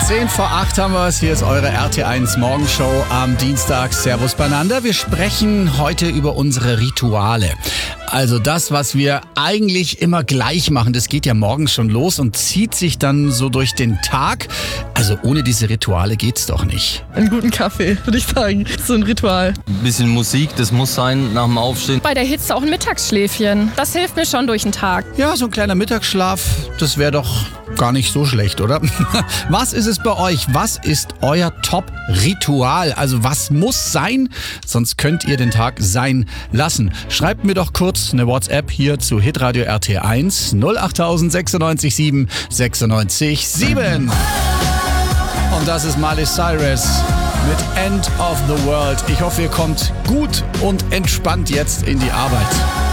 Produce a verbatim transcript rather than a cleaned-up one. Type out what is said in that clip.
zehn vor acht haben wir es. Hier ist eure R T eins Morgenshow am Dienstag. Servus beieinander. Wir sprechen heute über unsere Rituale. Also das, was wir eigentlich immer gleich machen, das geht ja morgens schon los und zieht sich dann so durch den Tag. Also ohne diese Rituale geht's doch nicht. Einen guten Kaffee, würde ich sagen. So ein Ritual. Ein bisschen Musik, das muss sein nach dem Aufstehen. Bei der Hitze auch ein Mittagsschläfchen. Das hilft mir schon durch den Tag. Ja, so ein kleiner Mittagsschlaf, das wäre doch gar nicht so schlecht, oder? Was ist es bei euch? Was ist euer Top-Ritual? Also was muss sein? Sonst könnt ihr den Tag sein lassen. Schreibt mir doch kurz eine WhatsApp hier zu Hitradio R T eins null acht sechsundneunzig sieben sechsundneunzig sieben. Und das ist Miley Cyrus mit End of the World. Ich hoffe, ihr kommt gut und entspannt jetzt in die Arbeit.